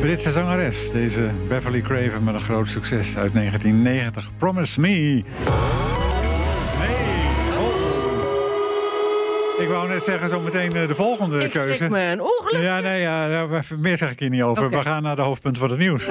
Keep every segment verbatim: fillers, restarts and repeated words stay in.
Britse zangeres, deze Beverly Craven met een groot succes uit negentien negentig. Promise Me. Nee. Oh. Ik wou net zeggen, zo meteen de volgende ik keuze. Ik me een ongeluk. Ja, nee, ja, meer zeg ik hier niet over. Okay. We gaan naar de hoofdpunten van het nieuws.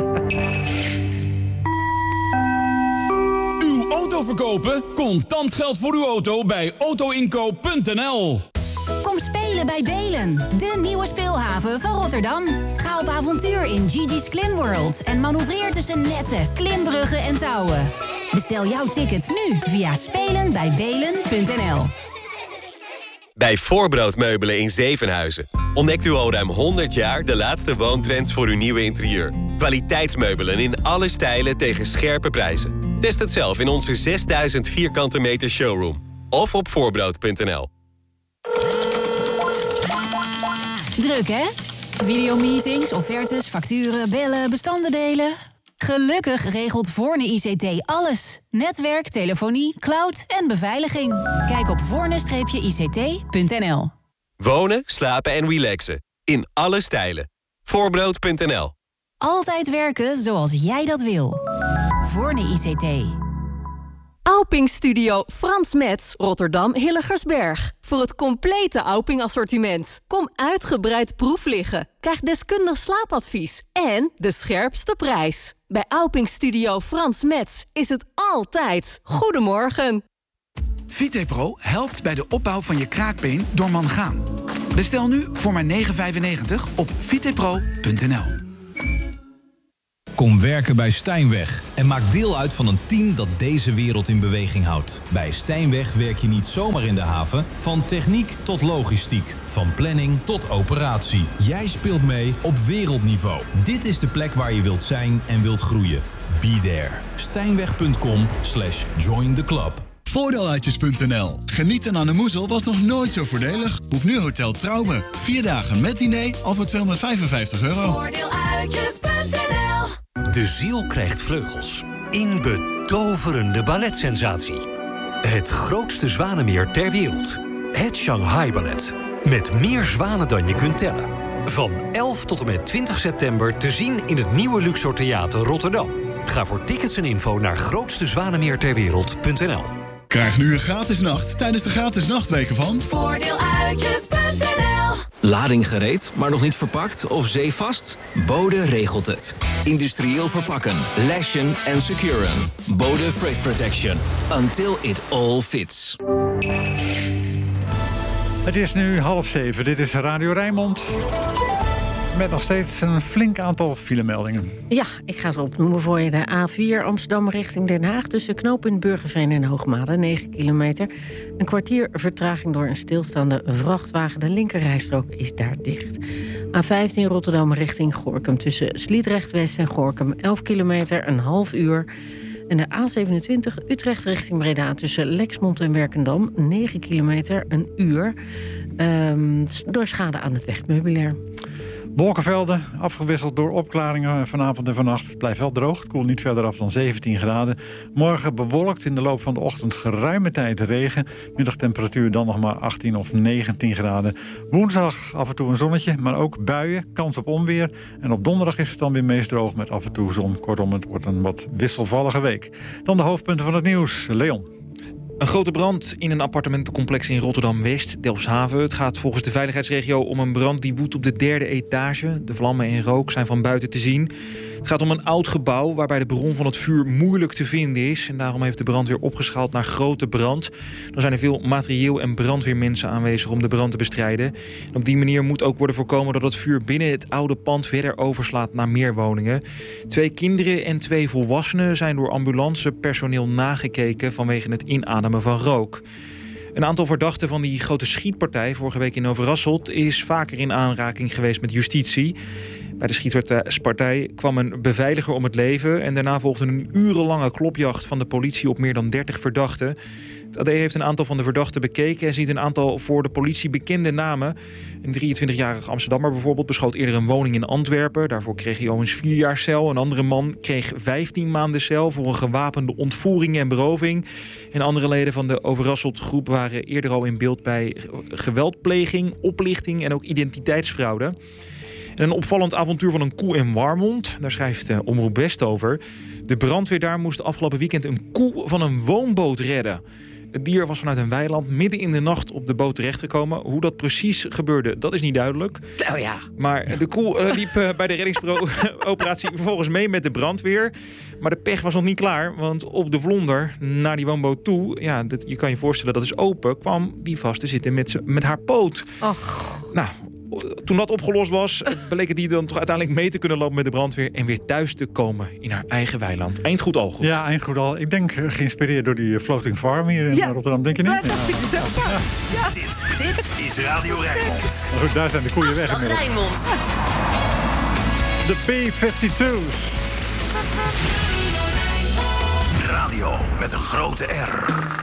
Uw auto verkopen? Contant geld voor uw auto bij autoinkoop punt n l. Kom spelen bij Belen, de nieuwe speelhaven van Rotterdam. Ga op avontuur in Gigi's Klimworld en manoeuvreer tussen netten, klimbruggen en touwen. Bestel jouw tickets nu via spelen bij belen punt n l. Bij Voorbroodmeubelen in Zevenhuizen ontdekt u al ruim honderd jaar de laatste woontrends voor uw nieuwe interieur. Kwaliteitsmeubelen in alle stijlen tegen scherpe prijzen. Test het zelf in onze zesduizend vierkante meter showroom of op voorbrood punt n l. Druk, hè? Videomeetings, offertes, facturen, bellen, bestanden delen. Gelukkig regelt Voorne I C T alles. Netwerk, telefonie, cloud en beveiliging. Kijk op voorne I C T punt n l. Wonen, slapen en relaxen. In alle stijlen. voorbrood punt n l. Altijd werken zoals jij dat wil. Voorne I C T. Auping Studio Frans Metz, Rotterdam Hilligersberg. Voor het complete Auping assortiment. Kom uitgebreid proef liggen. Krijg deskundig slaapadvies. En de scherpste prijs. Bij Auping Studio Frans Metz is het altijd goedemorgen. Vitepro helpt bij de opbouw van je kraakbeen door mangaan. Bestel nu voor maar negen vijfennegentig op vitepro punt n l. Kom werken bij Stijnweg en maak deel uit van een team dat deze wereld in beweging houdt. Bij Stijnweg werk je niet zomaar in de haven, van techniek tot logistiek, van planning tot operatie. Jij speelt mee op wereldniveau. Dit is de plek waar je wilt zijn en wilt groeien. Be there. Stijnweg punt com slash join the club. Voordeeluitjes punt n l. Genieten aan de Moezel was nog nooit zo voordelig. Boek nu Hotel Trouwe. Vier dagen met diner al voor tweehonderdvijfenvijftig euro. Voordeeluitjes punt n l. De ziel krijgt vleugels. In betoverende balletsensatie. Het grootste zwanenmeer ter wereld. Het Shanghai Ballet. Met meer zwanen dan je kunt tellen. Van elf tot en met twintig september te zien in het nieuwe Luxor Theater Rotterdam. Ga voor tickets en info naar grootste zwanenmeer ter wereld punt n l. Krijg nu een gratis nacht tijdens de gratis nachtweken van Voordeeluitjes punt n l. Lading gereed, maar nog niet verpakt of zeevast? Bode regelt het. Industrieel verpakken, lashen en securen. Bode Freight Protection. Until it all fits. Het is nu half zeven. Dit is Radio Rijnmond. Met nog steeds een flink aantal filemeldingen. Ja, ik ga ze opnoemen voor je. De A vier Amsterdam richting Den Haag tussen knooppunt Burgerveen en Hoogmade, negen kilometer. Een kwartier vertraging door een stilstaande vrachtwagen. De linkerrijstrook is daar dicht. A vijftien Rotterdam richting Gorinchem tussen Sliedrecht West en Gorinchem, elf kilometer, een half uur. En de A zevenentwintig Utrecht richting Breda tussen Lexmond en Werkendam, negen kilometer, een uur. Um, door schade aan het wegmeubilair. Wolkenvelden, afgewisseld door opklaringen vanavond en vannacht. Het blijft wel droog, het koelt niet verder af dan zeventien graden. Morgen bewolkt, in de loop van de ochtend geruime tijd regen. Middagtemperatuur dan nog maar achttien of negentien graden. Woensdag af en toe een zonnetje, maar ook buien, kans op onweer. En op donderdag is het dan weer meest droog met af en toe zon. Kortom, het wordt een wat wisselvallige week. Dan de hoofdpunten van het nieuws. Leon. Een grote brand in een appartementencomplex in Rotterdam-West, Delfshaven. Het gaat volgens de veiligheidsregio om een brand die woedt op de derde etage. De vlammen en rook zijn van buiten te zien. Het gaat om een oud gebouw waarbij de bron van het vuur moeilijk te vinden is. En daarom heeft de brandweer opgeschaald naar grote brand. Er zijn er veel materieel- en brandweermensen aanwezig om de brand te bestrijden. En op die manier moet ook worden voorkomen dat het vuur binnen het oude pand verder overslaat naar meer woningen. Twee kinderen en twee volwassenen zijn door ambulancepersoneel nagekeken vanwege het inademen van rook. Een aantal verdachten van die grote schietpartij vorige week in Overasselt is vaker in aanraking geweest met justitie. Bij de schietpartij kwam een beveiliger om het leven en daarna volgde een urenlange klopjacht van de politie op meer dan dertig verdachten. Het A D heeft een aantal van de verdachten bekeken en ziet een aantal voor de politie bekende namen. Een drieëntwintigjarige Amsterdammer bijvoorbeeld beschoot eerder een woning in Antwerpen. Daarvoor kreeg hij al eens vier jaar cel. Een andere man kreeg vijftien maanden cel voor een gewapende ontvoering en beroving. En andere leden van de Overasselt groep waren eerder al in beeld bij geweldpleging, oplichting en ook identiteitsfraude. En een opvallend avontuur van een koe in Warmond. Daar schrijft uh, Omroep West over. De brandweer daar moest afgelopen weekend een koe van een woonboot redden. Het dier was vanuit een weiland midden in de nacht op de boot terechtgekomen. Hoe dat precies gebeurde, dat is niet duidelijk. Nou ja. Maar de koe uh, liep uh, bij de reddingsoperatie vervolgens mee met de brandweer. Maar de pech was nog niet klaar. Want op de vlonder naar die woonboot toe... ja, dat, je kan je voorstellen, dat is open... kwam die vast te zitten met, met haar poot. Och. Nou... Toen dat opgelost was, bleek het die dan toch uiteindelijk mee te kunnen lopen met de brandweer... en weer thuis te komen in haar eigen weiland. Eind goed al goed. Ja, eind goed al. Ik denk uh, geïnspireerd door die floating farm hier in ja. Rotterdam. Denk je niet? Ja, dat dacht ik zelf. Ja. Ja. Dit, dit is Radio Rijnmond. Maar goed, daar zijn de koeien weg inmiddels. Rijnmond. De B vijfentwintig's. Radio met een grote R.